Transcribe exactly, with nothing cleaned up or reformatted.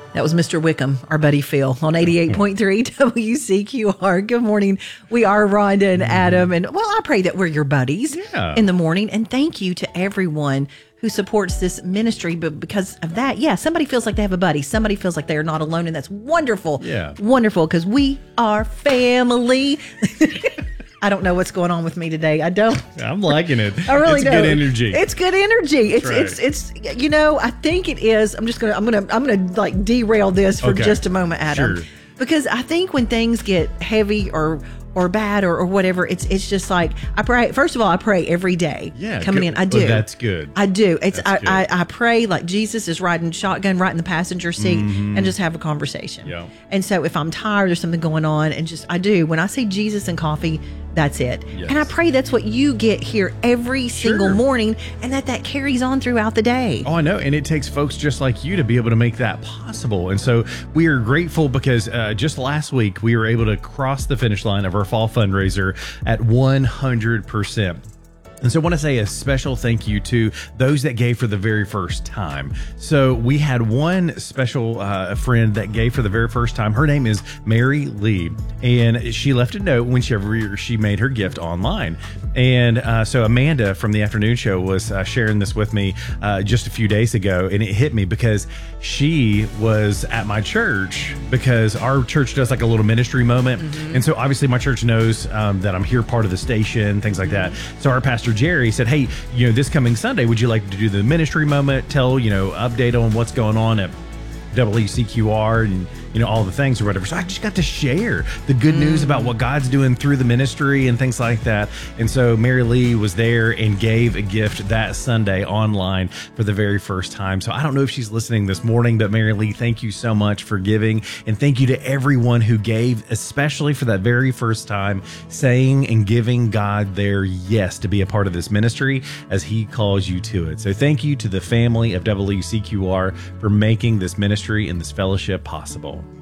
That was Mister Wickham, our buddy Phil, on eighty-eight point three W C Q R. Good morning. We are Rhonda and Adam. And, well, I pray that we're your buddies yeah. in the morning. And thank you to everyone who supports this ministry. But because of that, yeah, somebody feels like they have a buddy. Somebody feels like they are not alone. And that's wonderful. Yeah. Wonderful, because we are family. I don't know what's going on with me today. I don't. I'm liking it. I really it's don't. good energy. It's good energy. It's right. it's it's you know, I think it is. I'm just gonna I'm gonna I'm gonna like derail this for Okay. just a moment, Adam. Sure. Because I think when things get heavy or or bad or, or whatever, it's it's just like I pray. First of all, I pray every day. Yeah, coming good. in, I do. Well, that's good. I do. It's That's I, good. I I pray like Jesus is riding shotgun right in the passenger seat and just have a conversation. Yeah. And so if I'm tired, there's something going on, and just I do. When I say Jesus and coffee, that's it. Yes. And I pray that's what you get here every single Sure. morning, and that that carries on throughout the day. Oh, I know. And it takes folks just like you to be able to make that possible. And so we are grateful because uh, just last week we were able to cross the finish line of our fall fundraiser at one hundred percent. And so I want to say a special thank you to those that gave for the very first time. So we had one special uh, friend that gave for the very first time. Her name is Mary Lee, and she left a note whenever she made her gift online. And uh, so Amanda from the afternoon show was uh, sharing this with me uh, just a few days ago, and it hit me because she was at my church because our church does like a little ministry moment. Mm-hmm. And so obviously my church knows um, that I'm here part of the station, things like that. So our pastor Jerry said, hey, you know, this coming Sunday, would you like to do the ministry moment, tell, you know, update on what's going on at W C Q R and, you know, all the things or whatever. So I just got to share the good mm. news about what God's doing through the ministry and things like that. And so Mary Lee was there and gave a gift that Sunday online for the very first time. So I don't know if she's listening this morning, but Mary Lee, thank you so much for giving. And thank you to everyone who gave, especially for that very first time, saying and giving God their yes to be a part of this ministry as he calls you to it. So thank you to the family of W C Q R for making this ministry and this fellowship possible.